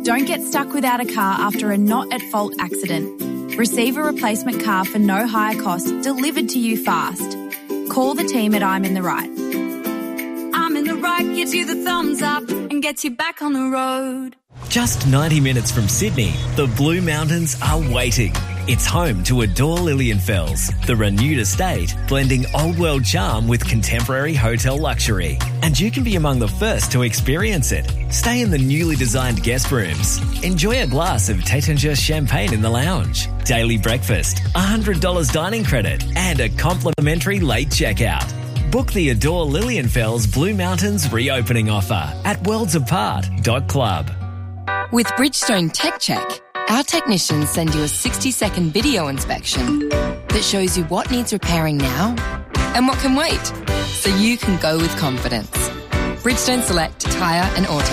Don't get stuck without a car after a not-at-fault accident. Receive a replacement car for no higher cost delivered to you fast. Call the team at I'm in the Right. I'm in the Right gives you the thumbs up and gets you back on the road. Just 90 minutes from Sydney, the Blue Mountains are waiting. It's home to Adore Lilienfels, the renewed estate, blending old-world charm with contemporary hotel luxury. And you can be among the first to experience it. Stay in the newly designed guest rooms. Enjoy a glass of Taittinger champagne in the lounge. Daily breakfast, $100 dining credit, and a complimentary late checkout. Book the Adore Lilienfels Blue Mountains reopening offer at worldsapart.club. With Bridgestone Tech Check, our technicians send you a 60-second video inspection that shows you what needs repairing now and what can wait, so you can go with confidence. Bridgestone Select Tyre and Auto